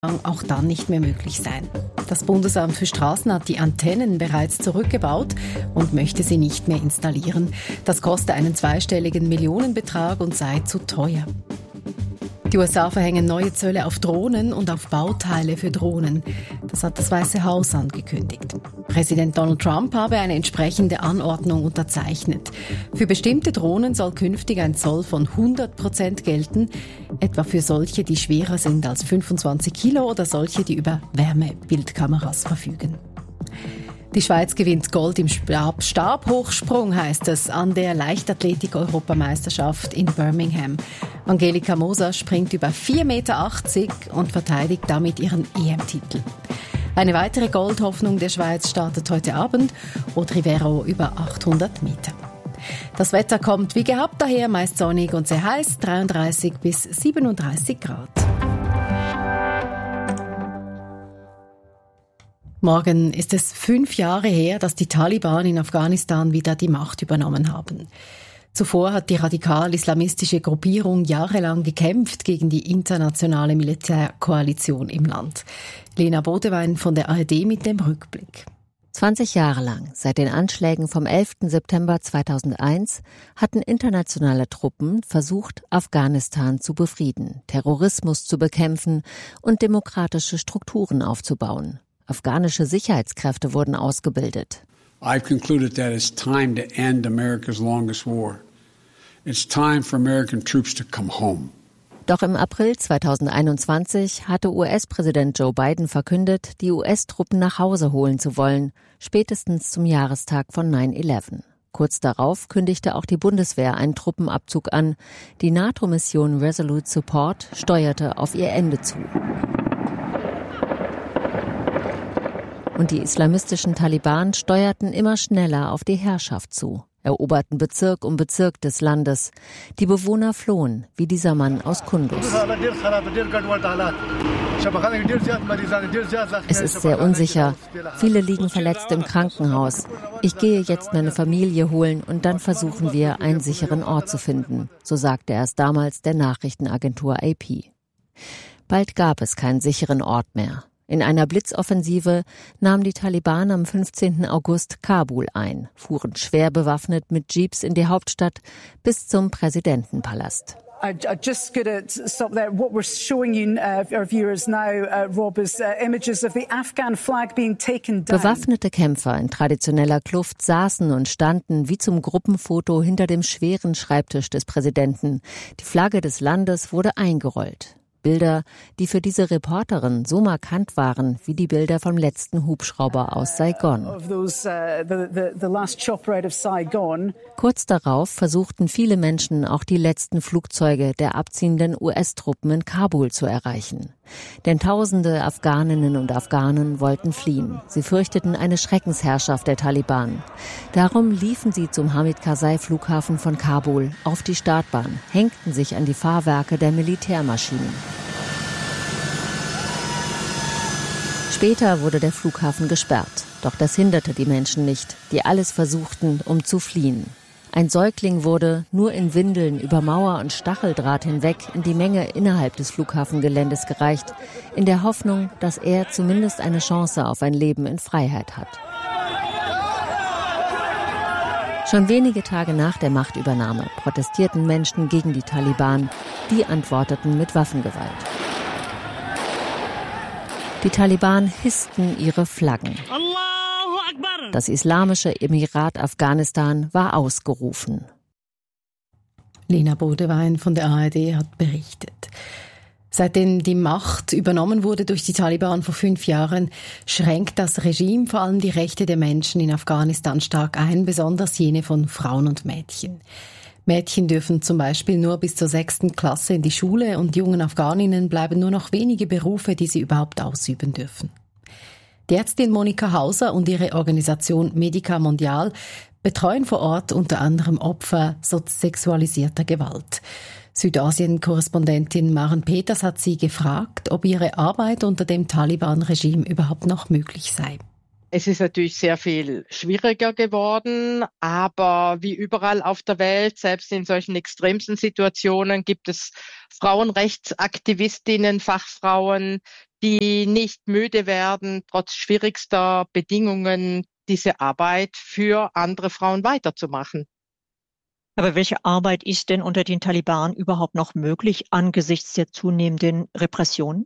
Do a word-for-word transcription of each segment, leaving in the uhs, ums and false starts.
auch dann nicht mehr möglich sein. Das Bundesamt für Straßen hat die Antennen bereits zurückgebaut und möchte sie nicht mehr installieren. Das koste einen zweistelligen Millionenbetrag und sei zu teuer. Die U S A verhängen neue Zölle auf Drohnen und auf Bauteile für Drohnen. Das hat das Weiße Haus angekündigt. Präsident Donald Trump habe eine entsprechende Anordnung unterzeichnet. Für bestimmte Drohnen soll künftig ein Zoll von hundert Prozent gelten, etwa für solche, die schwerer sind als fünfundzwanzig Kilo oder solche, die über Wärmebildkameras verfügen. Die Schweiz gewinnt Gold im Stab- Stabhochsprung, heißt es, an der Leichtathletik-Europameisterschaft in Birmingham. Angelika Moser springt über vier Meter achtzig und verteidigt damit ihren E M-Titel. Eine weitere Goldhoffnung der Schweiz startet heute Abend, Aude Rivero über achthundert Meter. Das Wetter kommt wie gehabt daher, meist sonnig und sehr heiß, dreiunddreißig bis siebenunddreißig Grad. Morgen ist es fünf Jahre her, dass die Taliban in Afghanistan wieder die Macht übernommen haben. Zuvor hat die radikal-islamistische Gruppierung jahrelang gekämpft gegen die internationale Militärkoalition im Land. Lena Bodewein von der A R D mit dem Rückblick. zwanzig Jahre lang, seit den Anschlägen vom elften September zweitausendeins, hatten internationale Truppen versucht, Afghanistan zu befrieden, Terrorismus zu bekämpfen und demokratische Strukturen aufzubauen. Afghanische Sicherheitskräfte wurden ausgebildet. I've concluded that it's time to end America's longest war. It's time for American troops to come home. Doch im April zweitausendeinundzwanzig hatte U S-Präsident Joe Biden verkündet, die U S-Truppen nach Hause holen zu wollen, spätestens zum Jahrestag von neun elf. Kurz darauf kündigte auch die Bundeswehr einen Truppenabzug an. Die NATO-Mission Resolute Support steuerte auf ihr Ende zu. Und die islamistischen Taliban steuerten immer schneller auf die Herrschaft zu, eroberten Bezirk um Bezirk des Landes. Die Bewohner flohen, wie dieser Mann aus Kunduz. Es ist sehr unsicher. Viele liegen verletzt im Krankenhaus. Ich gehe jetzt meine Familie holen und dann versuchen wir, einen sicheren Ort zu finden, so sagte er es damals der Nachrichtenagentur A P. Bald gab es keinen sicheren Ort mehr. In einer Blitzoffensive nahmen die Taliban am fünfzehnten August Kabul ein, fuhren schwer bewaffnet mit Jeeps in die Hauptstadt bis zum Präsidentenpalast. I, I just going to stop there. What we're showing you, uh, our viewers now, uh, Rob, is uh, images of the Afghan flag being taken down. Bewaffnete Kämpfer in traditioneller Kluft saßen und standen wie zum Gruppenfoto hinter dem schweren Schreibtisch des Präsidenten. Die Flagge des Landes wurde eingerollt. Bilder, die für diese Reporterin so markant waren wie die Bilder vom letzten Hubschrauber aus Saigon. Kurz darauf versuchten viele Menschen auch die letzten Flugzeuge der abziehenden U S-Truppen in Kabul zu erreichen. Denn tausende Afghaninnen und Afghanen wollten fliehen. Sie fürchteten eine Schreckensherrschaft der Taliban. Darum liefen sie zum Hamid-Karzai-Flughafen von Kabul auf die Startbahn, hängten sich an die Fahrwerke der Militärmaschinen. Später wurde der Flughafen gesperrt, doch das hinderte die Menschen nicht, die alles versuchten, um zu fliehen. Ein Säugling wurde, nur in Windeln über Mauer und Stacheldraht hinweg, in die Menge innerhalb des Flughafengeländes gereicht, in der Hoffnung, dass er zumindest eine Chance auf ein Leben in Freiheit hat. Schon wenige Tage nach der Machtübernahme protestierten Menschen gegen die Taliban. Die antworteten mit Waffengewalt. Die Taliban hissten ihre Flaggen. Das Islamische Emirat Afghanistan war ausgerufen. Lena Bodewein von der A R D hat berichtet. Seitdem die Macht übernommen wurde durch die Taliban vor fünf Jahren, schränkt das Regime vor allem die Rechte der Menschen in Afghanistan stark ein, besonders jene von Frauen und Mädchen. Mädchen dürfen zum Beispiel nur bis zur sechsten Klasse in die Schule und jungen Afghaninnen bleiben nur noch wenige Berufe, die sie überhaupt ausüben dürfen. Die Ärztin Monika Hauser und ihre Organisation Medica Mondial betreuen vor Ort unter anderem Opfer sexualisierter Gewalt. Südasien-Korrespondentin Maren Peters hat sie gefragt, ob ihre Arbeit unter dem Taliban-Regime überhaupt noch möglich sei. Es ist natürlich sehr viel schwieriger geworden, aber wie überall auf der Welt, selbst in solchen extremsten Situationen, gibt es Frauenrechtsaktivistinnen, Fachfrauen, die nicht müde werden, trotz schwierigster Bedingungen diese Arbeit für andere Frauen weiterzumachen. Aber welche Arbeit ist denn unter den Taliban überhaupt noch möglich angesichts der zunehmenden Repressionen?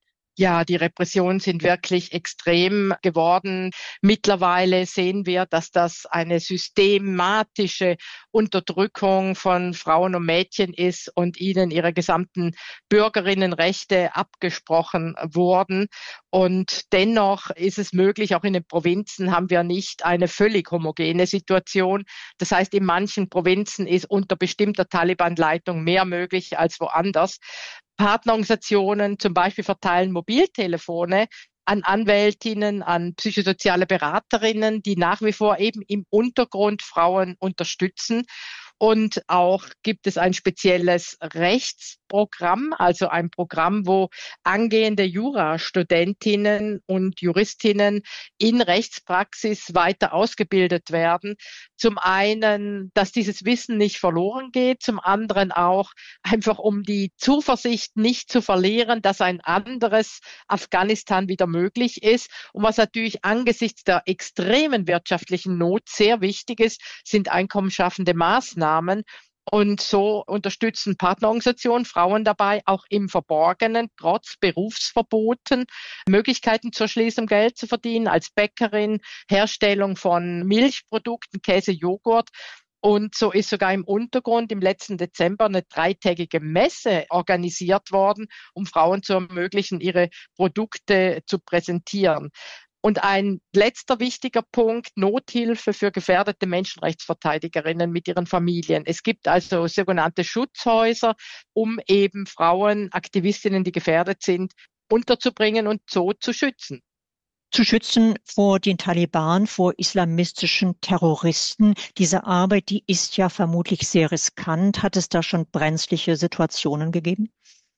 Ja, die Repressionen sind wirklich extrem geworden. Mittlerweile sehen wir, dass das eine systematische Unterdrückung von Frauen und Mädchen ist und ihnen ihre gesamten Bürgerinnenrechte abgesprochen wurden. Und dennoch ist es möglich, auch in den Provinzen haben wir nicht eine völlig homogene Situation. Das heißt, in manchen Provinzen ist unter bestimmter Taliban-Leitung mehr möglich als woanders. Partnerorganisationen zum Beispiel verteilen Mobiltelefone an Anwältinnen, an psychosoziale Beraterinnen, die nach wie vor eben im Untergrund Frauen unterstützen. Und auch gibt es ein spezielles Rechtsprogramm, also ein Programm, wo angehende Jurastudentinnen und Juristinnen in Rechtspraxis weiter ausgebildet werden. Zum einen, dass dieses Wissen nicht verloren geht, zum anderen auch einfach, um die Zuversicht nicht zu verlieren, dass ein anderes Afghanistan wieder möglich ist. Und was natürlich angesichts der extremen wirtschaftlichen Not sehr wichtig ist, sind einkommensschaffende Maßnahmen. Und so unterstützen Partnerorganisationen Frauen dabei, auch im Verborgenen, trotz Berufsverboten, Möglichkeiten zur Schließung Geld zu verdienen, als Bäckerin, Herstellung von Milchprodukten, Käse, Joghurt. Und so ist sogar im Untergrund im letzten Dezember eine dreitägige Messe organisiert worden, um Frauen zu ermöglichen, ihre Produkte zu präsentieren. Und ein letzter wichtiger Punkt, Nothilfe für gefährdete Menschenrechtsverteidigerinnen mit ihren Familien. Es gibt also sogenannte Schutzhäuser, um eben Frauen, Aktivistinnen, die gefährdet sind, unterzubringen und so zu schützen. Zu schützen vor den Taliban, vor islamistischen Terroristen. Diese Arbeit, die ist ja vermutlich sehr riskant. Hat es da schon brenzliche Situationen gegeben?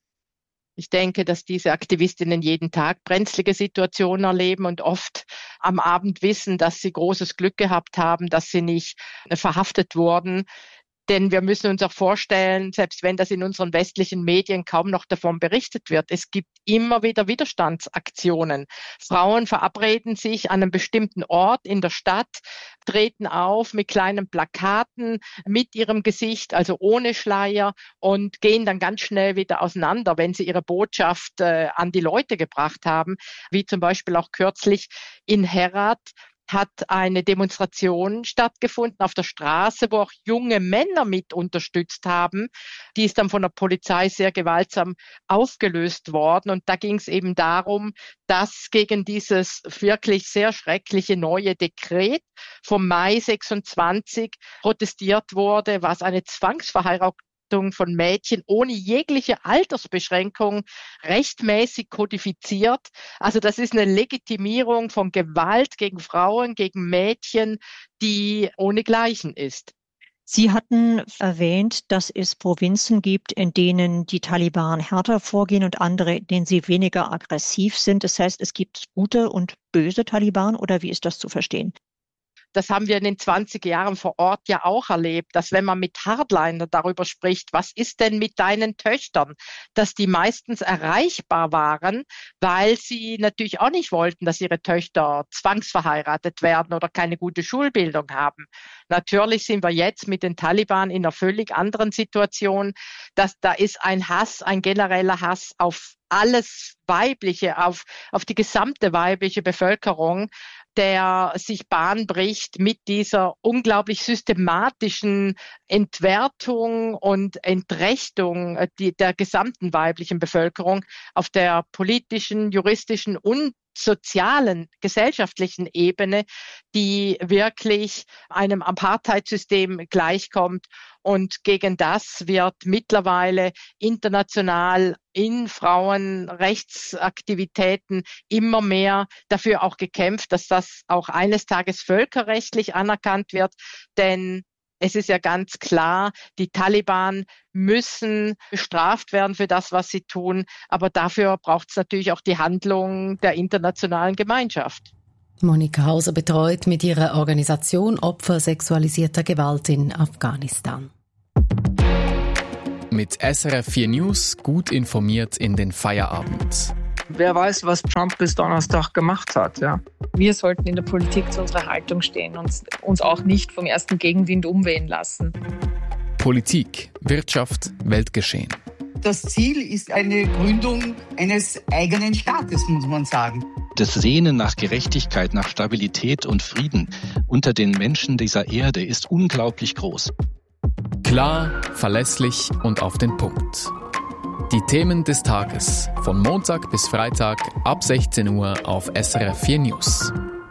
Ich denke, dass diese Aktivistinnen jeden Tag brenzlige Situationen erleben und oft am Abend wissen, dass sie großes Glück gehabt haben, dass sie nicht verhaftet wurden. Denn wir müssen uns auch vorstellen, selbst wenn das in unseren westlichen Medien kaum noch davon berichtet wird, es gibt immer wieder Widerstandsaktionen. Frauen verabreden sich an einem bestimmten Ort in der Stadt, treten auf mit kleinen Plakaten, mit ihrem Gesicht, also ohne Schleier, und gehen dann ganz schnell wieder auseinander, wenn sie ihre Botschaft äh, an die Leute gebracht haben, wie zum Beispiel auch kürzlich in Herat hat eine Demonstration stattgefunden auf der Straße, wo auch junge Männer mit unterstützt haben. Die ist dann von der Polizei sehr gewaltsam aufgelöst worden. Und da ging es eben darum, dass gegen dieses wirklich sehr schreckliche neue Dekret vom Mai sechsundzwanzig protestiert wurde, was eine Zwangsverheiratung von Mädchen ohne jegliche Altersbeschränkung rechtmäßig kodifiziert. Also das ist eine Legitimierung von Gewalt gegen Frauen, gegen Mädchen, die ohnegleichen ist. Sie hatten erwähnt, dass es Provinzen gibt, in denen die Taliban härter vorgehen und andere, in denen sie weniger aggressiv sind. Das heißt, es gibt gute und böse Taliban, oder wie ist das zu verstehen? Das haben wir in den zwanzig Jahren vor Ort ja auch erlebt, dass wenn man mit Hardliner darüber spricht, was ist denn mit deinen Töchtern, dass die meistens erreichbar waren, weil sie natürlich auch nicht wollten, dass ihre Töchter zwangsverheiratet werden oder keine gute Schulbildung haben. Natürlich sind wir jetzt mit den Taliban in einer völlig anderen Situation, dass da ist ein Hass, ein genereller Hass auf alles Weibliche, auf, auf die gesamte weibliche Bevölkerung, der sich Bahn bricht mit dieser unglaublich systematischen Entwertung und Entrechtung die, der gesamten weiblichen Bevölkerung auf der politischen, juristischen und sozialen, gesellschaftlichen Ebene, die wirklich einem Apartheidsystem gleichkommt. Und gegen das wird mittlerweile international in Frauenrechtsaktivitäten immer mehr dafür auch gekämpft, dass das auch eines Tages völkerrechtlich anerkannt wird. Denn es ist ja ganz klar, die Taliban müssen bestraft werden für das, was sie tun. Aber dafür braucht es natürlich auch die Handlung der internationalen Gemeinschaft. Monika Hauser betreut mit ihrer Organisation Opfer sexualisierter Gewalt in Afghanistan. Mit S R F vier News gut informiert in den Feierabend. Wer weiß, was Trump bis Donnerstag gemacht hat, ja. Wir sollten in der Politik zu unserer Haltung stehen und uns auch nicht vom ersten Gegenwind umwehen lassen. Politik, Wirtschaft, Weltgeschehen. Das Ziel ist eine Gründung eines eigenen Staates, muss man sagen. Das Sehnen nach Gerechtigkeit, nach Stabilität und Frieden unter den Menschen dieser Erde ist unglaublich groß. Klar, verlässlich und auf den Punkt. Die Themen des Tages von Montag bis Freitag ab sechzehn Uhr auf S R F vier News.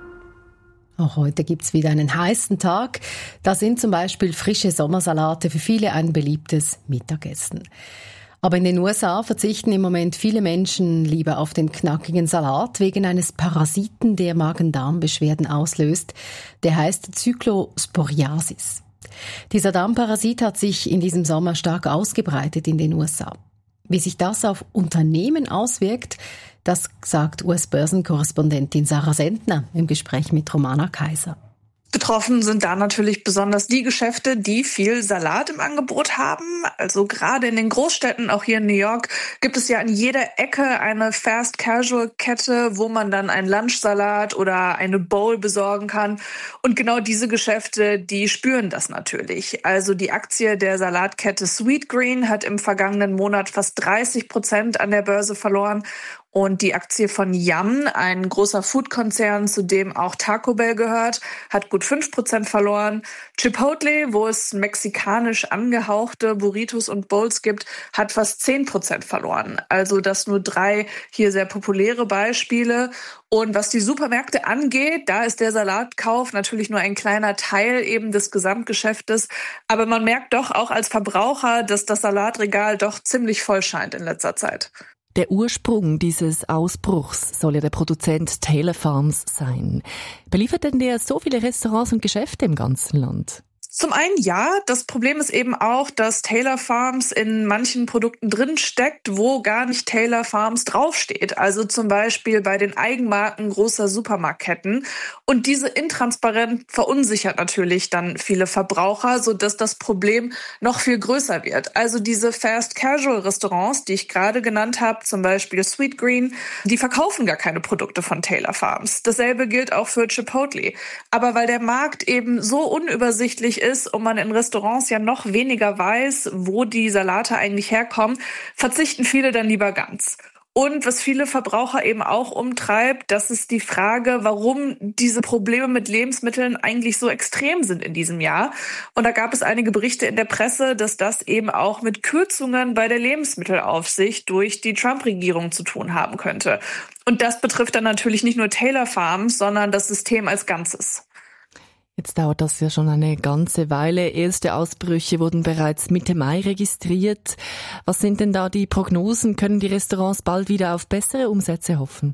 Auch heute gibt's wieder einen heißen Tag. Da sind zum Beispiel frische Sommersalate für viele ein beliebtes Mittagessen. Aber in den U S A verzichten im Moment viele Menschen lieber auf den knackigen Salat wegen eines Parasiten, der Magen-Darm-Beschwerden auslöst. Der heißt Cyclosporiasis. Dieser Darmparasit hat sich in diesem Sommer stark ausgebreitet in den U S A. Wie sich das auf Unternehmen auswirkt, das sagt U S-Börsenkorrespondentin Sarah Sendner im Gespräch mit Romana Kaiser. Betroffen sind da natürlich besonders die Geschäfte, die viel Salat im Angebot haben. Also gerade in den Großstädten, auch hier in New York, gibt es ja an jeder Ecke eine Fast-Casual-Kette, wo man dann einen Lunchsalat oder eine Bowl besorgen kann. Und genau diese Geschäfte, die spüren das natürlich. Also die Aktie der Salatkette Sweetgreen hat im vergangenen Monat fast dreißig Prozent an der Börse verloren. Und die Aktie von Yum, ein großer Food-Konzern, zu dem auch Taco Bell gehört, hat gut fünf Prozent verloren. Chipotle, wo es mexikanisch angehauchte Burritos und Bowls gibt, hat fast zehn Prozent verloren. Also das nur drei hier sehr populäre Beispiele. Und was die Supermärkte angeht, da ist der Salatkauf natürlich nur ein kleiner Teil eben des Gesamtgeschäftes. Aber man merkt doch auch als Verbraucher, dass das Salatregal doch ziemlich voll scheint in letzter Zeit. Der Ursprung dieses Ausbruchs soll ja der Produzent Taylor Farms sein. Beliefert denn der so viele Restaurants und Geschäfte im ganzen Land? Zum einen ja, das Problem ist eben auch, dass Taylor Farms in manchen Produkten drin steckt, wo gar nicht Taylor Farms draufsteht. Also zum Beispiel bei den Eigenmarken großer Supermarktketten. Und diese Intransparenz verunsichert natürlich dann viele Verbraucher, sodass das Problem noch viel größer wird. Also diese Fast-Casual-Restaurants, die ich gerade genannt habe, zum Beispiel Sweetgreen, die verkaufen gar keine Produkte von Taylor Farms. Dasselbe gilt auch für Chipotle. Aber weil der Markt eben so unübersichtlich ist, ist und man in Restaurants ja noch weniger weiß, wo die Salate eigentlich herkommen, verzichten viele dann lieber ganz. Und was viele Verbraucher eben auch umtreibt, das ist die Frage, warum diese Probleme mit Lebensmitteln eigentlich so extrem sind in diesem Jahr. Und da gab es einige Berichte in der Presse, dass das eben auch mit Kürzungen bei der Lebensmittelaufsicht durch die Trump-Regierung zu tun haben könnte. Und das betrifft dann natürlich nicht nur Taylor Farms, sondern das System als Ganzes. Jetzt dauert das ja schon eine ganze Weile. Erste Ausbrüche wurden bereits Mitte Mai registriert. Was sind denn da die Prognosen? Können die Restaurants bald wieder auf bessere Umsätze hoffen?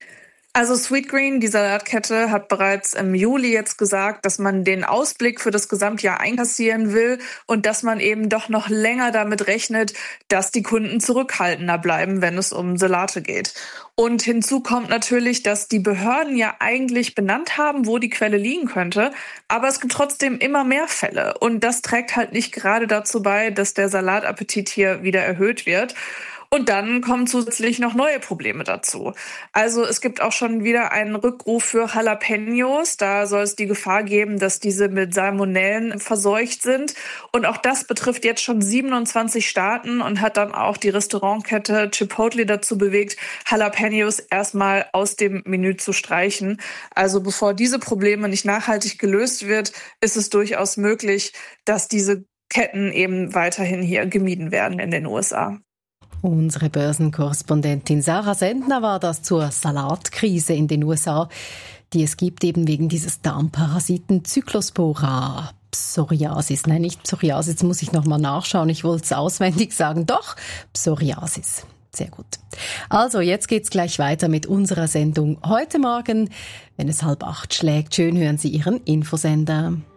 Also Sweetgreen, die Salatkette, hat bereits im Juli jetzt gesagt, dass man den Ausblick für das Gesamtjahr einkassieren will und dass man eben doch noch länger damit rechnet, dass die Kunden zurückhaltender bleiben, wenn es um Salate geht. Und hinzu kommt natürlich, dass die Behörden ja eigentlich benannt haben, wo die Quelle liegen könnte, aber es gibt trotzdem immer mehr Fälle. Und das trägt halt nicht gerade dazu bei, dass der Salatappetit hier wieder erhöht wird. Und dann kommen zusätzlich noch neue Probleme dazu. Also es gibt auch schon wieder einen Rückruf für Jalapenos. Da soll es die Gefahr geben, dass diese mit Salmonellen verseucht sind. Und auch das betrifft jetzt schon siebenundzwanzig Staaten und hat dann auch die Restaurantkette Chipotle dazu bewegt, Jalapenos erstmal aus dem Menü zu streichen. Also bevor diese Probleme nicht nachhaltig gelöst wird, ist es durchaus möglich, dass diese Ketten eben weiterhin hier gemieden werden in den U S A. Unsere Börsenkorrespondentin Sarah Sendner war das zur Salatkrise in den U S A, die es gibt eben wegen dieses Darmparasiten Cyclospora. Psoriasis. Nein, nicht Psoriasis, jetzt muss ich nochmal nachschauen, ich wollte es auswendig sagen. Doch, Psoriasis. Sehr gut. Also, jetzt geht's gleich weiter mit unserer Sendung heute Morgen. Wenn es halb acht schlägt, schön hören Sie Ihren Infosender.